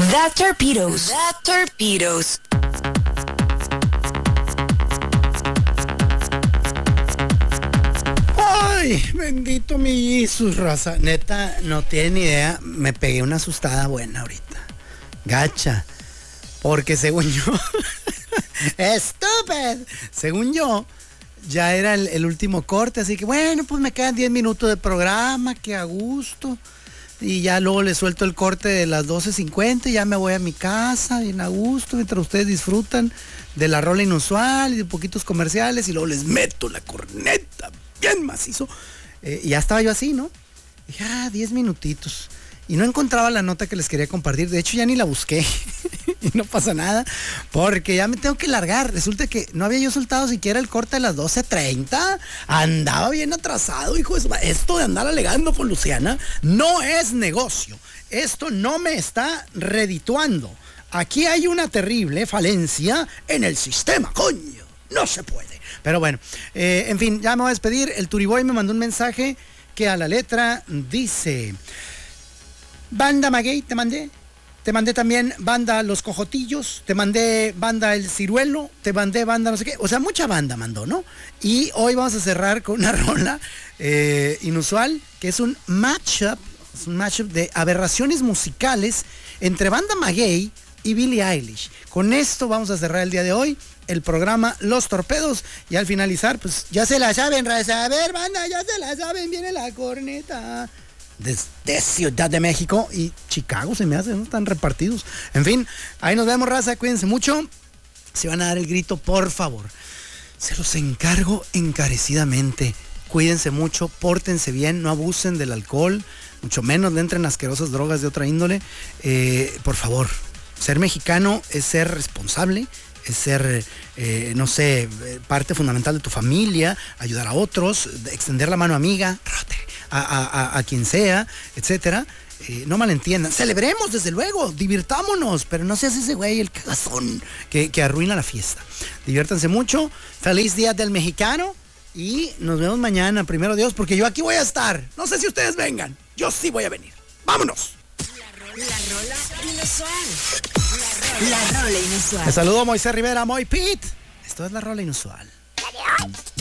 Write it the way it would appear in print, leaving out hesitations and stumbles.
The Torpedoes. The Torpedoes. Ay, bendito mi Jesús, raza. Neta, no tiene ni idea. Me pegué una asustada buena ahorita. Gacha. Porque según yo... ¡Estúpido! Según yo, ya era el último corte. Así que bueno, pues me quedan 10 minutos de programa. Que a gusto. Y ya luego le suelto el corte de las 12:50 y ya me voy a mi casa, bien a gusto, mientras ustedes disfrutan de la rola inusual y de poquitos comerciales, y luego les meto la corneta bien macizo. Y ya estaba yo así, ¿no? Dije, 10 minutitos. Y no encontraba la nota que les quería compartir. De hecho, ya ni la busqué. Y no pasa nada, porque ya me tengo que largar. Resulta que no había yo soltado siquiera el corte de las 12:30. Andaba bien atrasado, hijo de su madre. Esto de andar alegando con Luciana no es negocio. Esto no me está redituando. Aquí hay una terrible falencia en el sistema, coño. No se puede. Pero bueno, en fin, ya me voy a despedir. El Turiboy me mandó un mensaje que a la letra dice: Banda Maguey, te mandé también banda Los Cojotillos, te mandé banda El Ciruelo, te mandé banda no sé qué, o sea, mucha banda mandó, ¿no? Y hoy vamos a cerrar con una rola inusual, que es un mashup de aberraciones musicales entre Banda Maguey y Billie Eilish. Con esto vamos a cerrar el día de hoy el programa Los Torpedos, y al finalizar, pues ya se la saben, raza. A ver, banda, ya se la saben, viene la corneta. Desde Ciudad de México y Chicago se me hace, ¿no? Están repartidos. En fin, ahí nos vemos, raza, cuídense mucho. Si van a dar el grito, por favor, se los encargo encarecidamente. Cuídense mucho, pórtense bien, no abusen del alcohol, mucho menos le entren asquerosas drogas de otra índole. Por favor, ser mexicano es ser responsable, es ser, parte fundamental de tu familia, ayudar a otros, extender la mano amiga, a quien sea, etcétera. No malentiendan, celebremos desde luego, divirtámonos, pero no seas ese güey, el cagazón que arruina la fiesta. Diviértanse mucho, feliz día del mexicano y nos vemos mañana, primero Dios, porque yo aquí voy a estar. No sé si ustedes vengan, yo sí voy a venir. ¡Vámonos! La rola inusual. La rola inusual. Les saludo Moisés Rivera, Moy Pit. Esto es la rola inusual.